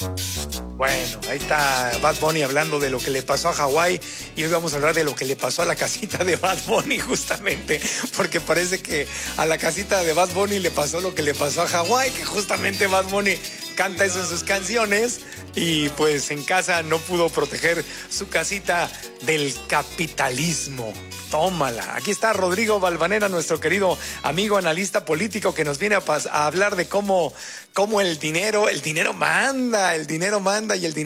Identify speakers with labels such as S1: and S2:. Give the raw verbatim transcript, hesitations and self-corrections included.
S1: Bueno, ahí está Bad Bunny hablando de lo que le pasó a Hawái y hoy vamos a hablar de lo que le pasó a la casita de Bad Bunny justamente, porque parece que a la casita de Bad Bunny le pasó lo que le pasó a Hawái, que justamente Bad Bunny canta eso en sus canciones y pues en casa no pudo proteger su casita del capitalismo. Tómala. Aquí está Rodrigo Valvanera, nuestro querido amigo analista político que nos viene a, a hablar de cómo, cómo el dinero, el dinero manda, el dinero manda y el dinero